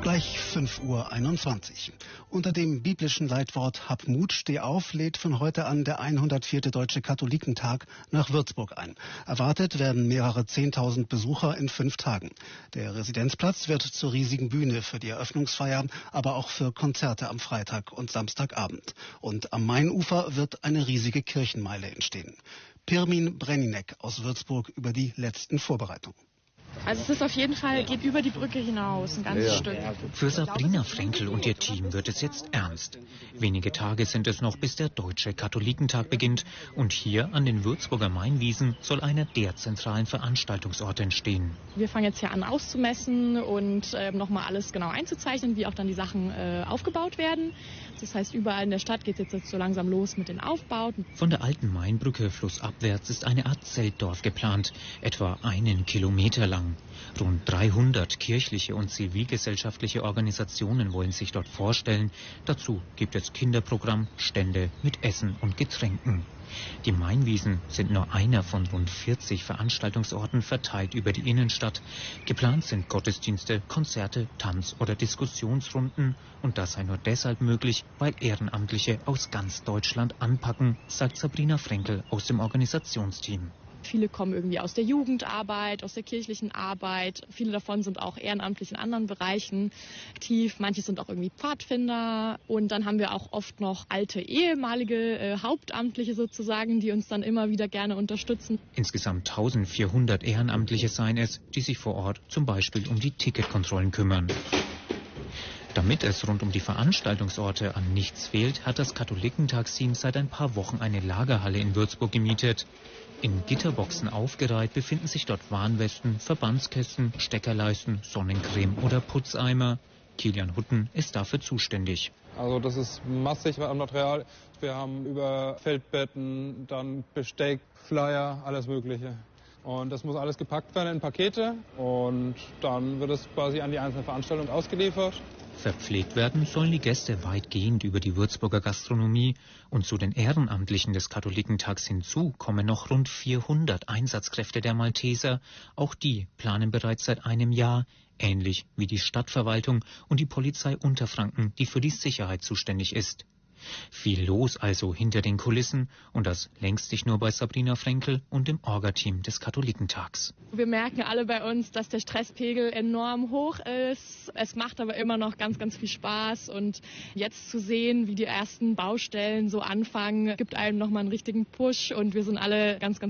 Gleich 5:21 Uhr. Unter dem biblischen Leitwort Hab Mut, steh auf, lädt von heute an der 104. Deutsche Katholikentag nach Würzburg ein. Erwartet werden mehrere 10.000 Besucher in 5 Tagen. Der Residenzplatz wird zur riesigen Bühne für die Eröffnungsfeier, aber auch für Konzerte am Freitag und Samstagabend. Und am Mainufer wird eine riesige Kirchenmeile entstehen. Pirmin Brenninek aus Würzburg über die letzten Vorbereitungen. Also es ist auf jeden Fall, geht über die Brücke hinaus, ein ganzes Stück. Für Sabrina Frenkel und ihr Team wird es jetzt ernst. Wenige Tage sind es noch, bis der Deutsche Katholikentag beginnt. Und hier an den Würzburger Mainwiesen soll einer der zentralen Veranstaltungsorte entstehen. Wir fangen jetzt hier an auszumessen und nochmal alles genau einzuzeichnen, wie auch dann die Sachen aufgebaut werden. Das heißt, überall in der Stadt geht es jetzt so langsam los mit den Aufbauten. Von der alten Mainbrücke flussabwärts ist eine Art Zeltdorf geplant, etwa 1 Kilometer lang. Rund 300 kirchliche und zivilgesellschaftliche Organisationen wollen sich dort vorstellen. Dazu gibt es Kinderprogramm, Stände mit Essen und Getränken. Die Mainwiesen sind nur einer von rund 40 Veranstaltungsorten verteilt über die Innenstadt. Geplant sind Gottesdienste, Konzerte, Tanz- oder Diskussionsrunden. Und das sei nur deshalb möglich, weil Ehrenamtliche aus ganz Deutschland anpacken, sagt Sabrina Frenkel aus dem Organisationsteam. Viele kommen irgendwie aus der Jugendarbeit, aus der kirchlichen Arbeit. Viele davon sind auch ehrenamtlich in anderen Bereichen aktiv. Manche sind auch irgendwie Pfadfinder. Und dann haben wir auch oft noch alte ehemalige Hauptamtliche sozusagen, die uns dann immer wieder gerne unterstützen. Insgesamt 1400 Ehrenamtliche seien es, die sich vor Ort zum Beispiel um die Ticketkontrollen kümmern. Damit es rund um die Veranstaltungsorte an nichts fehlt, hat das Katholikentagsteam seit ein paar Wochen eine Lagerhalle in Würzburg gemietet. In Gitterboxen aufgereiht befinden sich dort Warnwesten, Verbandskästen, Steckerleisten, Sonnencreme oder Putzeimer. Kilian Hutten ist dafür zuständig. Also das ist massig an Material. Wir haben über Feldbetten, dann Besteck, Flyer, alles Mögliche. Und das muss alles gepackt werden in Pakete und dann wird es quasi an die einzelne Veranstaltung ausgeliefert. Verpflegt werden sollen die Gäste weitgehend über die Würzburger Gastronomie. Und zu den Ehrenamtlichen des Katholikentags hinzu kommen noch rund 400 Einsatzkräfte der Malteser. Auch die planen bereits seit einem Jahr, ähnlich wie die Stadtverwaltung und die Polizei Unterfranken, die für die Sicherheit zuständig ist. Viel los also hinter den Kulissen und das längst nicht nur bei Sabrina Frenkel und dem Orga-Team des Katholikentags. Wir merken alle bei uns, dass der Stresspegel enorm hoch ist. Es macht aber immer noch ganz, ganz viel Spaß und jetzt zu sehen, wie die ersten Baustellen so anfangen, gibt einem nochmal einen richtigen Push und wir sind alle ganz, ganz